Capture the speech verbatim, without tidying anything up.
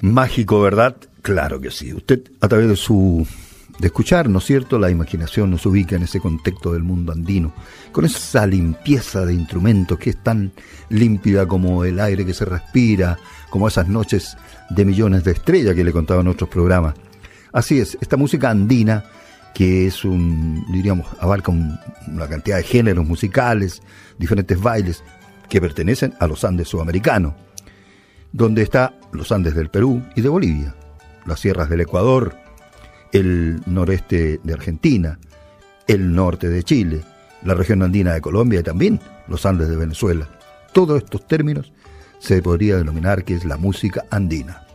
Mágico, ¿verdad? Claro que sí. Usted, a través de su de escuchar, ¿no es cierto?, la imaginación nos ubica en ese contexto del mundo andino, con esa limpieza de instrumentos que es tan límpida como el aire que se respira, como esas noches de millones de estrellas que le contaba en otros programas. Así es, esta música andina, que es un, diríamos, abarca un, una cantidad de géneros musicales, diferentes bailes, que pertenecen a los Andes sudamericanos, donde está los Andes del Perú y de Bolivia, las sierras del Ecuador, el noreste de Argentina, el norte de Chile, la región andina de Colombia y también los Andes de Venezuela. Todos estos términos se podría denominar que es la música andina.